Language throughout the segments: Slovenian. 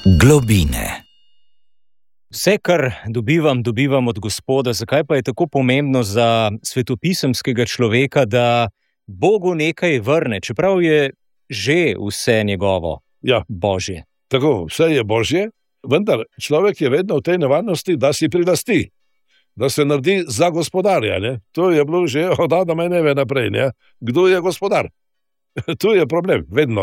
Globine. Vse, kar dobivam od Gospoda. Zakaj pa je tako pomembno za svetopisemskega človeka, da Bogu nekaj vrne, čeprav je že vse njegovo, Božje? Tako, vse je Božje, vendar človek je vedno v tej nevarnosti, da si prilasti, da se naredi za gospodarja. Ne? To je bilo že od Adama in Eve naprej. Ne? Kdo je gospodar? Tu je problem, vedno,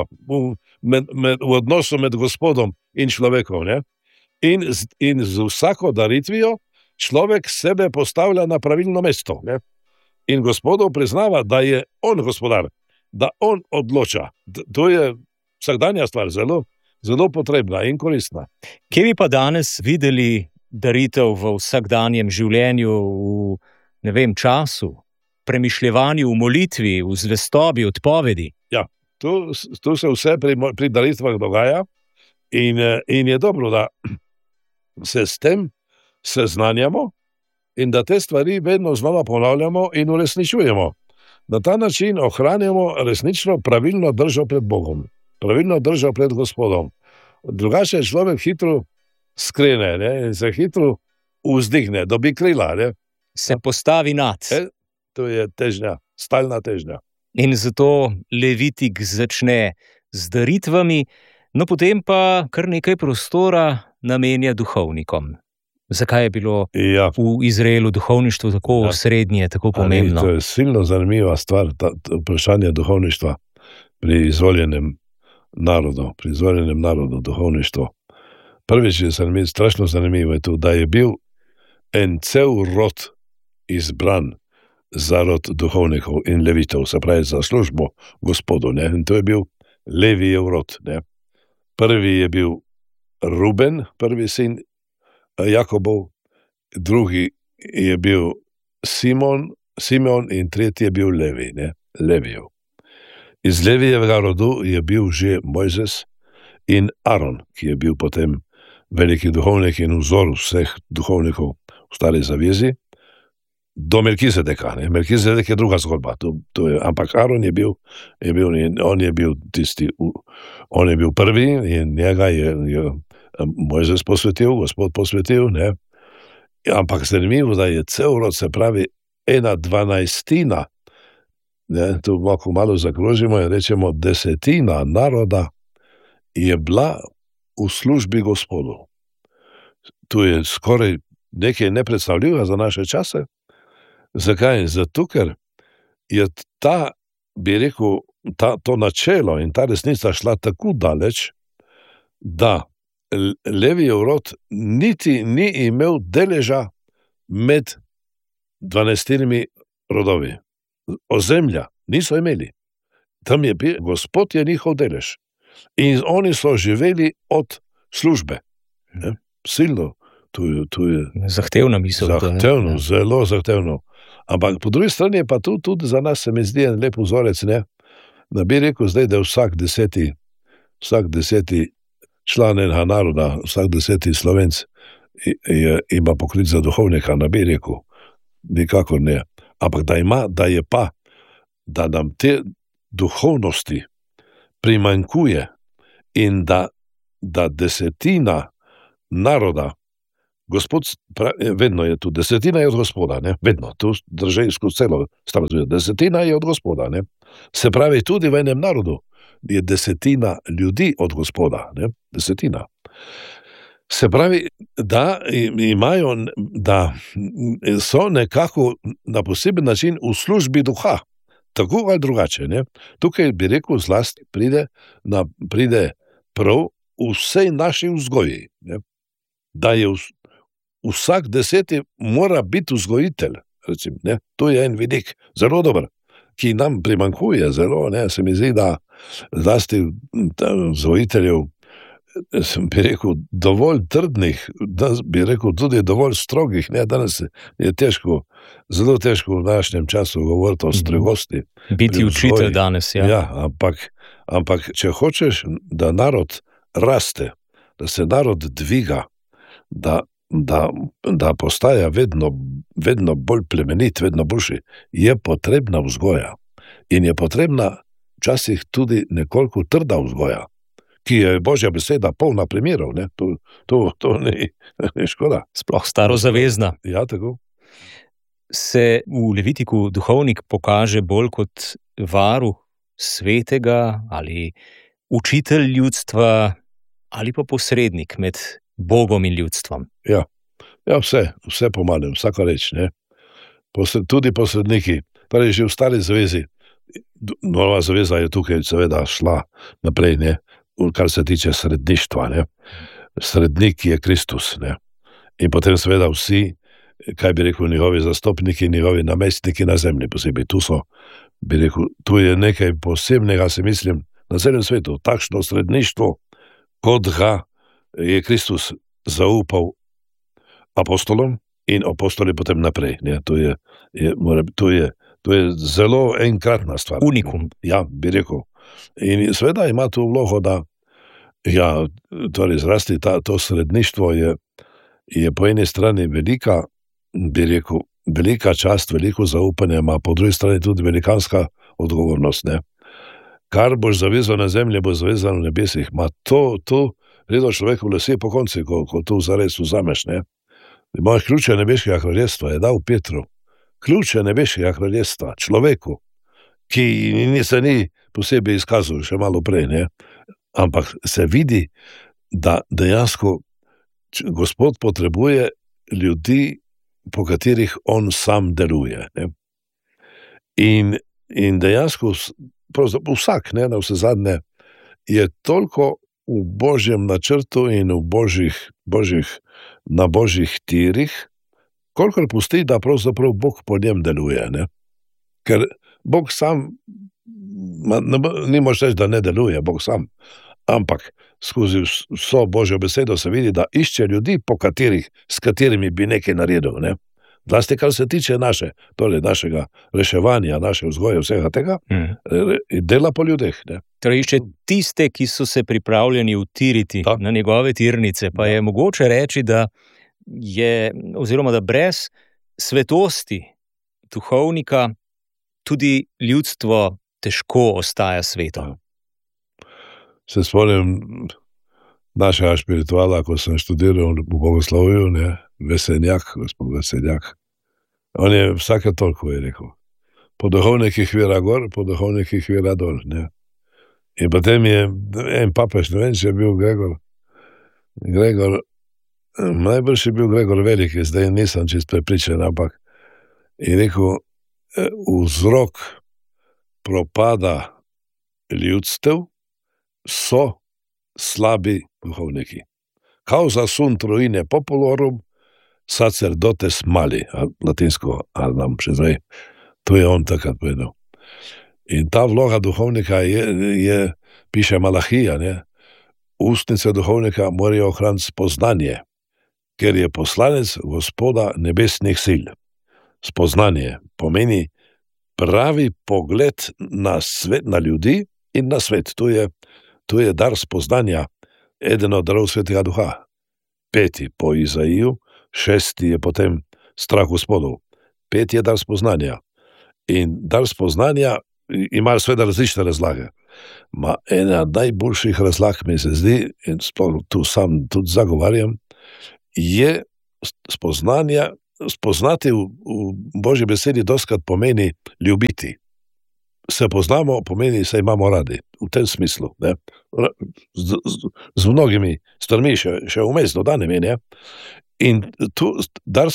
v odnosu med Gospodom in človekom. Ne? In z vsako daritvijo človek sebe postavlja na pravilno mesto. Ne? In Gospodov priznava, da je on gospodar, da on odloča. To je vsakdanja stvar, zelo, zelo potrebna in koristna. Kje bi pa danes videli daritev v vsakdanjem življenju, v času, premišljevanju, v molitvi, v zvestobi, odpovedi? Ja, tu se vse pri daritvah dogaja in je dobro, da se s tem seznanjamo in da te stvari vedno znova ponavljamo in uresničujemo. Na ta način ohranjamo resnično pravilno držo pred Bogom, pravilno držo pred Gospodom. Drugače človek hitro skrene, ne? In se hitro vzdigne, dobi krila. Ne? Se postavi nad. To je težnja, stalna težnja. In zato Levitik začne z daritvami, no potem pa kar nekaj prostora namenja duhovnikom. Zakaj je bilo v Izraelu duhovništvo tako osrednje, tako pomembno? To je silno zanimiva stvar, vprašanje duhovništva pri izvoljenem narodu, duhovništvo. Prvič je strašno zanimivo je to, da je bil en cel rod izbran za rod duhovnikov in levitov, se pravi za službo Gospodu. Ne? In to je bil Levijev rod. Ne? Prvi je bil Ruben, prvi sin Jakobov, drugi je bil Simon in tretji je bil Levi, ne? Levijev. Iz Levijevega rodu je bil že Mojzes in Aron, ki je bil potem veliki duhovnik in vzor vseh duhovnikov v Stari zavezi, do Melkizedeka. Ne? Melkizedek je druga zgodba, ampak Aron je bil on je bil tisti, on je bil prvi in njega je Mojzes posvetil, Gospod posvetil, ne? Ampak zanimivo, da je cel rod, se pravi 1/12, ne? Tu malo zakrožimo in rečemo 10 naroda je bila v službi Gospodu. Tu je skoraj nekaj nepredstavljivega za naše čase. Zakaj? Zato, ker je to načelo in ta resnica šla tako daleč, da Levijev rod niti ni imel deleža med 12 rodovi. Ozemlja niso imeli. Tam je bil, Gospod je njihov delež. In oni so živeli od službe. Ne? Silno. Tu je zahtevna misel. Zahtevno, zelo zahtevno. Ampak po drugi strani je pa tu tudi za nas, se mi zdi, en lep vzorec, ne? Da bi rekel zdaj, da vsak deseti član enega naroda, vsak 10. Slovenc ima poklic za duhovnika, ne bi rekel, nikakor ne. Ampak da nam te duhovnosti primanjkuje in da 10 naroda, Gospod vedno je tu, 10 je od Gospoda, ne? Vedno, tu drži skozi celo staro, 10 je od Gospoda, ne? Se pravi, tudi v enem narodu je 10 ljudi od Gospoda, ne? 10. Se pravi, da so nekako na poseben način v službi duha, tako ali drugače, ne? Tukaj bi rekel zlasti pride prav vsej naši vzgoji, ne? Da je vsak 10 mora biti vzgojitelj, recimo, ne? To je en vidik, zelo dober, ki nam primanjkuje zelo, ne? Se mi zdi, da zlasti vzgojiteljev, bi rekel, dovolj trdnih, da bi rekel tudi dovolj strogih, ne? Danes je težko, zelo težko v današnjem času govoriti o strogosti. Biti učitelj danes, ja. Ja, ampak če hočeš, da narod raste, da se narod dviga, da postaja vedno bolj plemenit, vedno boljši, je potrebna vzgoja. In je potrebna včasih tudi nekoliko trda vzgoja, ki je Božja beseda polna primerov, ne? To ni škoda. Sploh starozavezna. Ja, tako. Se v Levitiku duhovnik pokaže bolj kot varuh svetega ali učitelj ljudstva ali pa posrednik med Bogom in ljudstvom? Ja, vse pomalo, vsako reč, ne. Tudi posredniki, torej že v stari zavezi, nova zaveza je tukaj seveda šla naprej, ne, kar se tiče sredništva, ne. Srednik je Kristus, ne. In potem seveda vsi, kaj bi rekel, njegovi zastopniki, njegovi namestniki na zemlji posebej, tu je nekaj posebnega, si mislim, na celem svetu, takšno sredništvo, kot ga je Kristus zaupal apostolom in apostoli potem naprej, ne. To je zelo enkratna stvar. Unikum. Ja, bi rekel. In seveda ima tu vlogo, da torej zrasti to sredništvo je po eni strani velika, bi rekel, velika čast, veliko zaupanje, ima po drugi strani tudi velikanska odgovornost, ne. Kar boš zavezal na zemlji, bo zavezano v nebesih. To redo človeku vse po konci, ko to zares vzameš, ne. Imaš ključe nebeškega kraljestva, je dal Petru. Ključe nebeškega kraljestva, človeku, ki se ni posebej izkazal še malo prej, ne. Ampak se vidi, da dejansko Gospod potrebuje ljudi, po katerih on sam deluje, ne. In dejansko vsak, ne, na vse zadnje, je toliko v Božjem načrtu in na Božjih tirih, kolikor pusti, da pravzaprav Bog po njem deluje, ne. Ker Bog sam, ni moč reči, da ne deluje, Bog sam, ampak skozi vso Božjo besedo se vidi, da išče ljudi, s katerimi bi nekaj naredil, ne. Zlasti, kar se tiče našega reševanja, naše vzgoje, vsega tega, dela po ljudeh, ne. Torej išče tiste, ki so se pripravljeni utiriti na njegove tirnice, pa je mogoče reči, da brez svetosti duhovnika tudi ljudstvo težko ostaja sveto. Se spomnim našega špirituala, ko sem študiral v bogoslovju, ne, gospod Vesenjak. On je vsake toliko je rekel, po duhovnikih vira gor, po duhovnikih vira dol, ne. In potem je en papež, ne vem, če je bil Gregor, najbrž je bil Gregor Veliki, zdaj nisem čist prepričan, ampak je rekel, vzrok propada ljudstev so slabi duhovniki. Causa sunt ruine populorum sacerdotes mali, latinsko, ali nam še zdaj, to je on takrat povedal. In ta vloga duhovnika je piše Malahija, ne, ustnice duhovnika morajo ohraniti spoznanje, ker je poslanec Gospoda nebesnih sil. Spoznanje pomeni pravi pogled na svet, na ljudi in na svet. To je dar spoznanja, eden od darov Svetega Duha. 5. po Izaiju, 6. je potem strah Gospodov. 5. je dar spoznanja. In dar spoznanja ima seveda različne razlage. Ena najboljših razlag mi se zdi, in tu sam tudi zagovarjam, je spoznati v Božji besedi dostikrat pomeni ljubiti. Se poznamo, pomeni se imamo radi, v tem smislu, ne. Z mnogimi stvarmi še vmes dodanimi, ne. In tu dar